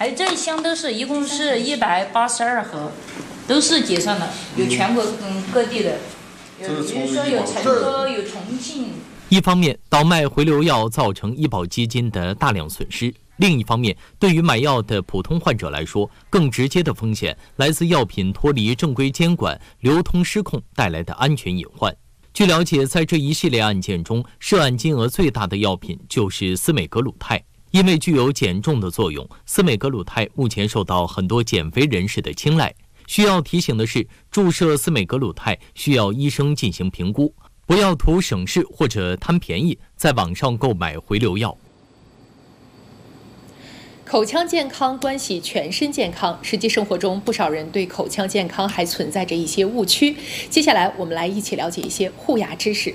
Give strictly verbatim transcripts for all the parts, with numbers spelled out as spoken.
还有这一箱都是一共是一百八十二盒，都是结算的，有全国嗯各地的，有比如说有成都、有重庆。 一方面，倒卖回流药造成医保基金的大量损失；另一方面，对于买药的普通患者来说，更直接的风险来自药品脱离正规监管、流通失控带来的安全隐患。据了解，在这一系列案件中，涉案金额最大的药品就是司美格鲁肽。因为具有减重的作用，司美格鲁肽目前受到很多减肥人士的青睐。需要提醒的是，注射司美格鲁肽需要医生进行评估，不要图省事或者贪便宜，在网上购买回流药。 口腔健康关系全身健康，实际生活中不少人对口腔健康还存在着一些误区。接下来我们来一起了解一些护牙知识。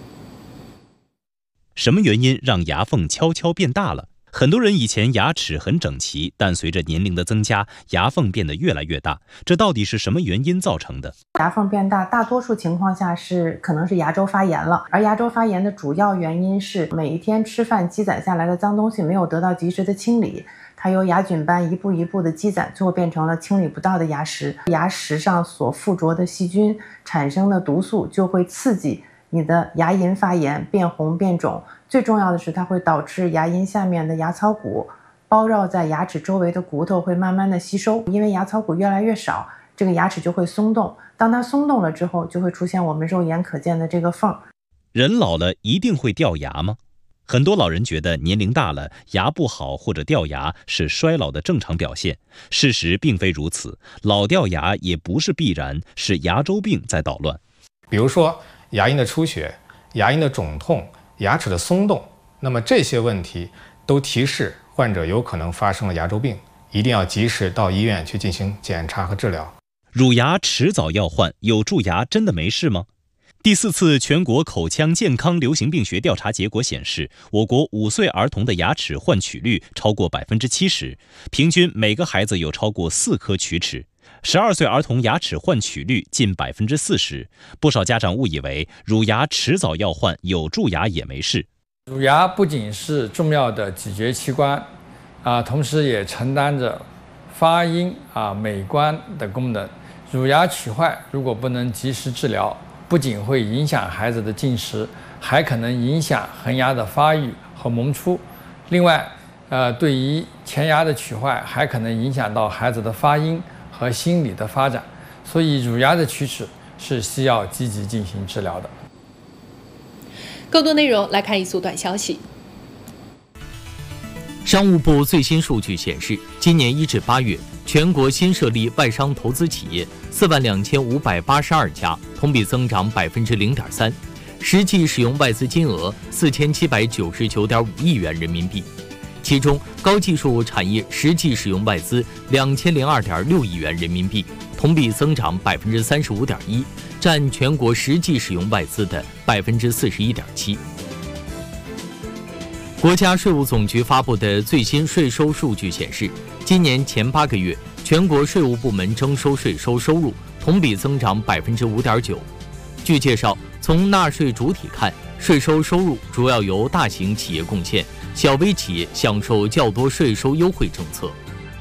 什么原因让牙缝悄悄变大了？很多人以前牙齿很整齐，但随着年龄的增加，牙缝变得越来越大，这到底是什么原因造成的？ 牙缝变大，大多数情况下是可能是牙周发炎了，而牙周发炎的主要原因是每一天吃饭积攒下来的脏东西没有得到及时的清理，它由牙菌斑一步一步的积攒，最后变成了清理不到的牙石。牙石上所附着的细菌产生的毒素就会刺激你的牙龈发炎，变红变肿。最重要的是，它会导致牙龈下面的牙槽骨包绕在牙齿周围的骨头会慢慢的吸收，因为牙槽骨越来越少，这个牙齿就会松动。当它松动了之后，就会出现我们肉眼可见的这个缝。 人老了一定会掉牙吗？很多老人觉得年龄大了，牙不好或者掉牙是衰老的正常表现。事实并非如此，老掉牙也不是必然，是牙周病在捣乱。 比如说牙龈的出血、牙龈的肿痛、牙齿的松动，那么这些问题都提示患者有可能发生了牙周病，一定要及时到医院去进行检查和治疗。 乳牙迟早要换，有蛀牙真的没事吗？第四次全国口腔健康流行病学调查结果显示，我国五岁儿童的牙齿换取率超过百分之七十，平均每个孩子有超过四颗龋齿。十二岁儿童牙齿换取率近百分之四十，不少家长误以为乳牙迟早要换，有蛀牙也没事。 乳牙不仅是重要的咀嚼器官，啊，同时也承担着发音啊、美观的功能。乳牙龋坏如果不能及时治疗，不仅会影响孩子的进食，还可能影响恒牙的发育和萌出。另外，呃，对于前牙的龋坏，还可能影响到孩子的发音和心理的发展，所以乳牙的龋齿是需要积极进行治疗的。 更多内容来看一组短消息。 商务部最新数据显示，今年一至八月，全国新设立外商投资企业四万两千五百八十二家，同比增长百分之零点三，实际使用外资金额四千七百九十九点五亿元人民币。其中，高技术产业实际使用外资两千零二点六亿元人民币，同比增长百分之三十五点一，占全国实际使用外资的百分之四十一点七。国家税务总局发布的最新税收数据显示，今年前八个月，全国税务部门征收税收收入同比增长百分之五点九。据介绍，从纳税主体看，税收收入主要由大型企业贡献，小微企业享受较多税收优惠政策。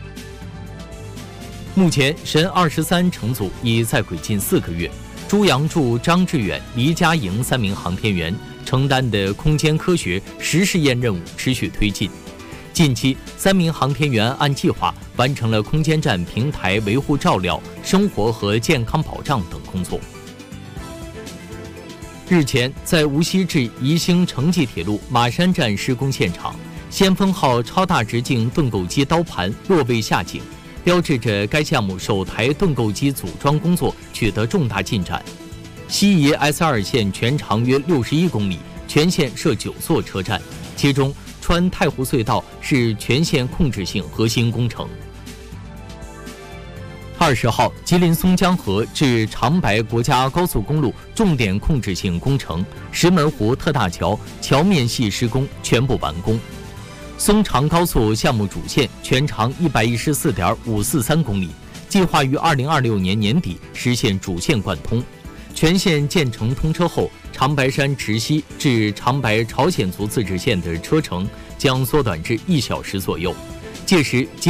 目前，神二十三乘组已在轨近四个月，朱杨柱、张志远、黎佳莹三名航天员承担的空间科学实试验任务持续推进。近期，三名航天员按计划完成了空间站平台维护照料、生活和健康保障等工作。日前，在无锡至宜兴城际铁路马山站施工现场，先锋号超大直径盾构机刀盘落位下井，标志着该项目首台盾构机组装工作取得重大进展。西宜 S 二 线全长约六十一公里，全线设九座车站，其中穿太湖隧道是全线控制性核心工程。二十号，吉林松江河至长白国家高速公路重点控制性工程石门湖特大桥桥面系施工全部完工。松长高速项目主线全长一百一十四点五四三公里，计划于二零二六年年底实现主线贯通。全线建成通车后，长白山池西至长白朝鲜族自治县的车程将缩短至一小时左右。届时